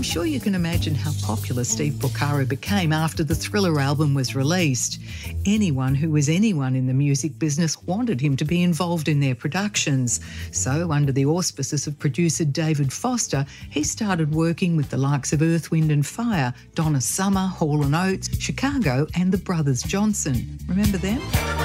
sure you can imagine how popular Steve Porcaro became after the Thriller album was released. Anyone who was anyone in the music business wanted him to be involved in their productions. So, under the auspices of producer David Foster, he started working with the likes of Earth, Wind and Fire, Donna Summer, Hall & Oates, Chicago and the Brothers Johnson. Remember them?